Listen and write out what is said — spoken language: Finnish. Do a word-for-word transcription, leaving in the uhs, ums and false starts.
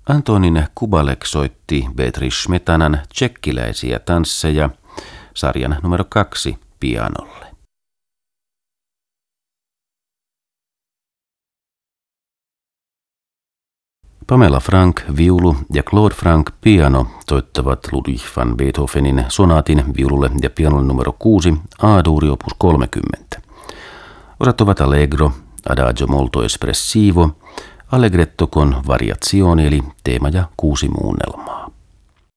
Antonin Kubalek soitti Beatrice Smetanan tšekkiläisiä tansseja sarjan numero kaksi pianolle. Pamela Frank viulu ja Claude Frank piano soittavat Ludwig van Beethovenin sonaatin viululle ja pianolle numero kuusi A-duuri opus kolmekymmentä. Osat ovat allegro, adagio molto espressivo, allegretto con variazioni eli teema ja kuusi muunnelmaa.